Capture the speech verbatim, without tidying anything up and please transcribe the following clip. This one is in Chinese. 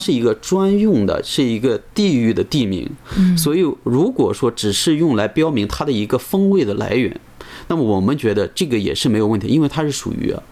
是一个专用的，是一个地域的地名，所以如果说只是用来标明它的一个风味的来源，那么我们觉得这个也是没有问题，因为它是属于